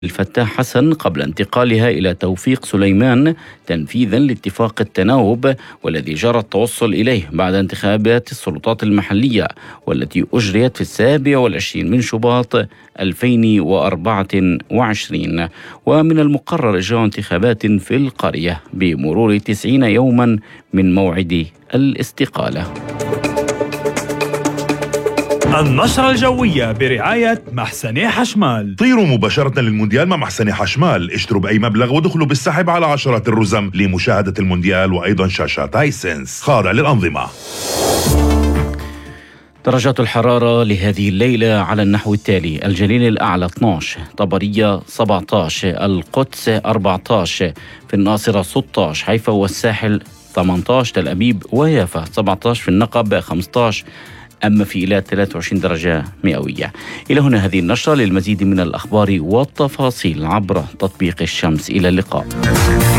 الفتاح حسن قبل انتقالها إلى توفيق سليمان تنفيذا لاتفاق التناوب والذي جرى التوصل إليه بعد انتخابات السلطات المحلية والتي أجريت في 27 من شباط 2024. ومن المقرر إجراء انتخابات في القرية بمرور 90 يوما من موعد الاستقالة. النشرة الجوية برعاية محسن حشمال. طيروا مباشرة للمونديال مع محسن حشمال، اشتروا بأي مبلغ ودخلوا بالسحب على عشرات الرزم لمشاهدة المونديال وأيضا شاشات هايسنس خاضع للأنظمة. درجات الحرارة لهذه الليلة على النحو التالي: الجليل الأعلى 12، طبرية 17، القدس 14، في الناصرة 16، حيفا والساحل 18، تل أبيب ويافا 17، في النقب 15، أما في إيلات 23 درجة مئوية. إلى هنا هذه النشرة. للمزيد من الأخبار والتفاصيل عبر تطبيق الشمس. إلى اللقاء.